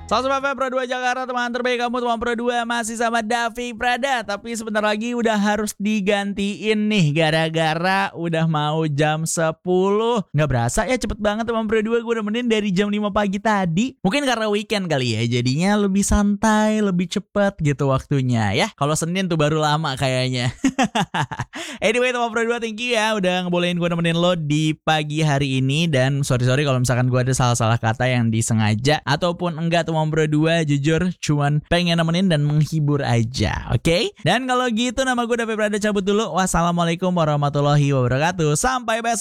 Sobat Pro 2 Jakarta, teman terbaik kamu teman Pro 2 masih sama Davi Prada. Tapi sebentar lagi udah harus digantiin nih gara-gara udah mau jam 10. Nggak berasa ya, cepet banget teman Pro 2, gue nemenin dari jam 5 pagi tadi. Mungkin karena weekend kali ya, jadinya lebih santai, lebih cepet gitu waktunya ya. Kalau Senin tuh baru lama kayaknya. Anyway teman Pro 2, thank you ya udah ngebolehin gue nemenin lo di pagi hari ini. Dan sorry kalau misalkan gue ada salah-salah kata yang disengaja ataupun enggak teman Pro 2, jujur cuman pengen nemenin dan menghibur aja, oke? Dan kalau gitu nama gue Davi Prada cabut dulu. Wassalamualaikum warahmatullahi wabarakatuh. Sampai besok.